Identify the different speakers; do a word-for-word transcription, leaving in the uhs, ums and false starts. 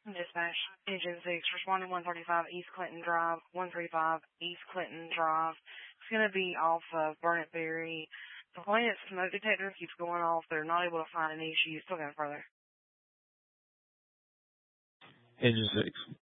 Speaker 1: Dispatch, Engine six, responding one thirty-five East Clinton Drive, one thirty-five East Clinton Drive. It's going to be off of Burnett Berry. The plaintiff's smoke detector keeps going off. They're not able to find an issue. Still going further.
Speaker 2: Engine six.